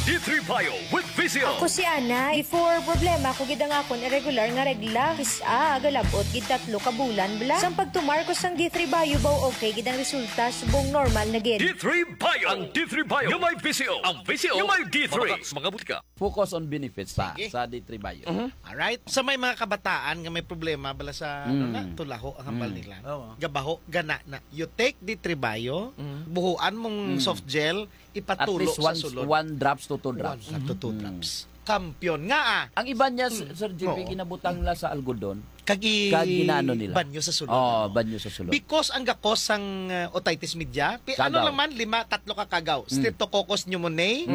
D3 Bio with Vizio. Ako si Ana, before problema ko gid nga akon irregular nga regla. Kisa galabot gid 3 ka bulan bla. Sang pagtumar ko sang D3 Bio baw okay gid ang resulta subong normal na gid. D3 Bio. Ang D3 Bio. Yung may Vizio. Ang Vizio. Yung may D3. Mga butika. Focus on benefits sa D3 Bio. Alright? Sa may mga kabataan nga may problema bala sa tulaho ang hambal nila. Gabaho, gana na. You take D3 Bio, buhuan mong soft gel, At ipatulo least sa sulod. 1 drops to 2 drops. 1 to 2 drops. Kampiyon nga Ang iba niya, Sir JP, Oo. ginabutang nila sa algodon. Ginaano nila. banyo sa sulod. Oh, banyo sa sulod. Because ang gakos sang otitis media, ano Kagaw. naman, 3 ka kagaw. Streptococcus pneumoniae,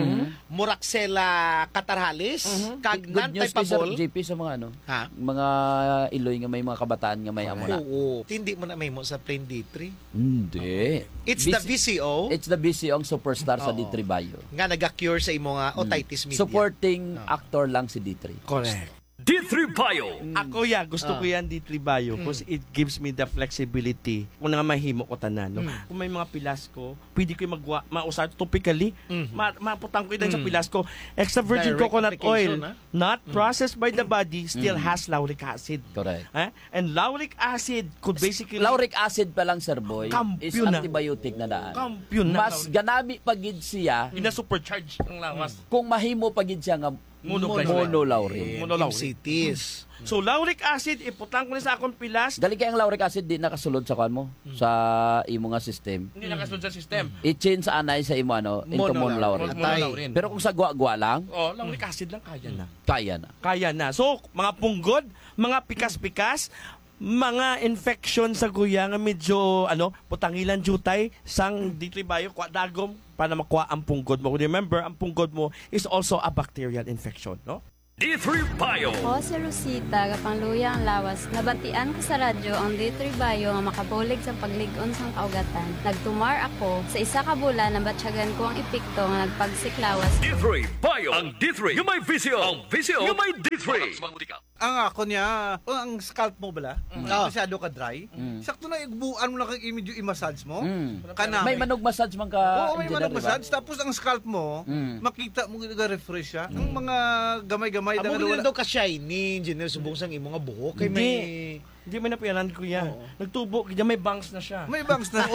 Moraxella catarrhalis, kag Good news kay Sir non-typeable. JP sa mga Ha? mga Iloy nga may mga kabataan nga may amo na. Oo. Hindi mo na may mo sa plain D3. Hindi. It's the VCO It's the BC ang superstar sa Oo. D3 Bio. nga nag-cure sa imo nga otitis media. Supporting actor lang si D3. Correct. D3 Bio. Ako gusto ko yan D3 Bio because it gives me the flexibility kung nga mahimo ko tanan. No? Kung may mga pilas ko, pwede ko mausap topically. Maputang ko din sa pilas ko. Extra virgin Direct coconut application, oil, not processed by the body, still has lauric acid. Correct. And lauric acid could basically... Lauric acid pa lang, Sir Boy, is Kampiyon na. antibiotic na daan. Kampiyon na. Mas ganami pagid siya Ina-supercharge ang lawas. kung mahimo pagid siya nga monolaurin. MCTs. So, lauric acid, iputang ko na sa akong pilas. Dali kay ang lauric acid di nakasulod sa kwan mo sa imo nga system. Hindi nakasunod sa system. I-change sa anay sa imo into monolaurin. Monolaurin. Pero kung sa gwa-gwa lang, Oh, lauric acid lang kaya na. kaya na. Kaya na. So, mga punggod, mga pikas-pikas, mga infection sa guya nga medyo putangilan jutay sang D3 Bio kwa dagom para makuha ang punggod mo. Remember, ang punggod mo is also a bacterial infection, no? D3 Bio. Ako si Rosita, kapangluya ang lawas. Nabatian ko sa radyo ang D3 Bio nga makabulig sa pagligon sang kaugatan. Nagtumar ako sa 1 ka bulan na batsyagan ko ang epekto nga nagpagsiklawas. D3 Bio. Ang D3. Yung may Vizio. Ang Vizio. Yung may D3. Mga butika. Ang ako niya, ang scalp mo bala, masyado ka dry. Sakto na igbuan mo lang kag medyo i-massage mo. Kana May manog massage man ka. Oo, may engineer, manong massage. Tapos ang scalp mo, makita mo refresh siya. Ang mga gamay-gamay Amo gid daw ka shiny, engineer subong sang imo nga buhok kay may Hindi may napiyanan ko yan. Nagtubo, kaya may bangs na siya. may bangs na.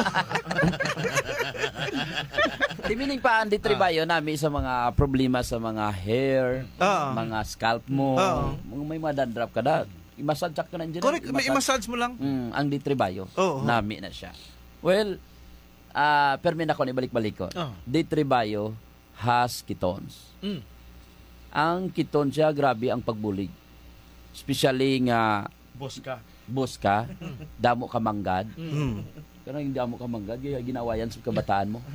Timining pa ang D3 Bio nami sa mga problema sa mga hair, mga scalp mo, may mga dandruff ka na. I-massage ka na dyan. Correct, may i-massage mo lang. Ang D3 Bio, Oo. nami na siya. Well, permin ako ni balik-balik ko. D3 Bio has ketones. Ang ketones siya, grabe ang pagbulig. Especially nga Boss ka. ka, damo ka manggad. Pero hindi damo ka manggad, ginawa yan sa kabataan mo.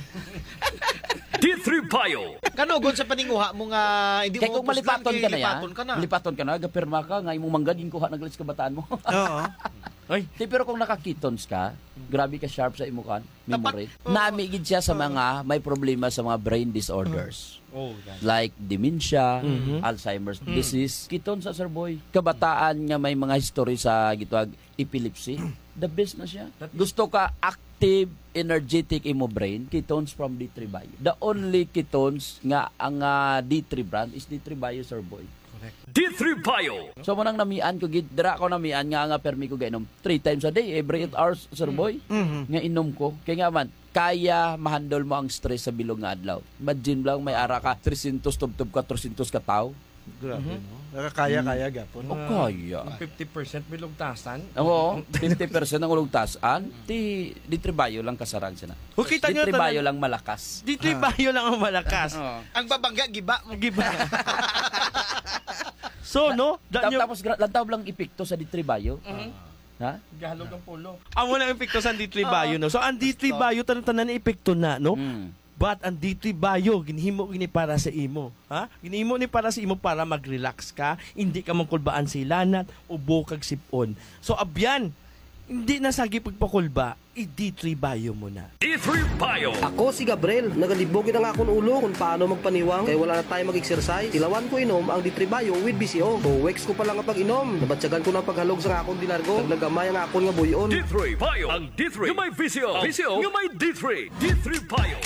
D3 Bio. kanugod sa paninguha mo nga hindi Kaya mo kung malipaton ka na yan, lipaton ka na. gapirma ka, nga imong manggad, yung kuha naglalis kabataan mo. Oo. Ay, Pero kung nakakitons ka, grabe ka sharp sa imukan, memory. Namigid siya sa mga may problema sa mga brain disorders. Like dementia, Alzheimer's disease. Kiton sa Sir Boy. Kabataan nga may mga history sa gitwag epilepsy. The best na siya. Gusto ka active, energetic imo brain, ketones from D3 Bio. The only ketones nga ang D3 brand is D3 Bio, Sir Boy. D3 Bio. So manang namian ko gid dira ko namian nga permi ko gainom 3 times a day every 8 hours, Sir Boy. Nga inom ko. Kaya nga man kaya mahandle mo ang stress sa bilog nga adlaw. Imagine lang may ara ka 300 tubtob ka 300 ka tao. Grabe, no? Nakakaya-kaya gapon. O kaya. 50% bilugtasan. Oo, 50% ang ulugtasan. D3 Bio lang kasaran siya na. Kung kita nyo, D3 Bio lang malakas. D3 Bio lang ang malakas. Ang babangga giba mo. Giba. So, no? Tapos lantaw lang epekto sa D3 Bio. Ha? Gahalog ang pulo. Amo na ang epekto sa D3 Bio, no? So, ang D3 Bio, tanan-tanan na epekto na, no? But ang D3 Bio, ginhimo gini para sa imo. Ha? Ginhimo ni para sa imo para mag-relax ka, hindi ka mangkulbaan sa ilanat, ubo kag sipon. So, abyan, hindi na sagi pagpakulba, i-D3 Bio mo na. D3 Bio. Ako si Gabriel, nagalibogin ang akong ulo kung paano magpaniwang kaya wala na tayo mag-exercise. Tilawan ko inom ang D3 Bio with BCO. 2 weeks ko pa lang ang pag-inom. Nabatsagan ko ng paghalog sa akong dilargo. Naglagamay ang akong nga buyon. D3 Bio. Ang D3. Yung may Vizio. Vizio. Yung may D3. D3 Bio.